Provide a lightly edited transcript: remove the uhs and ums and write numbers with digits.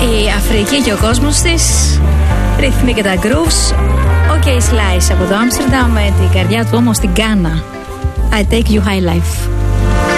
η Αφρική και ο κόσμος της, ρυθμοί και τα grooves. OK Slice από το Άμστερνταμ, με την καρδιά του όμως στην Γκάνα. I take you high life.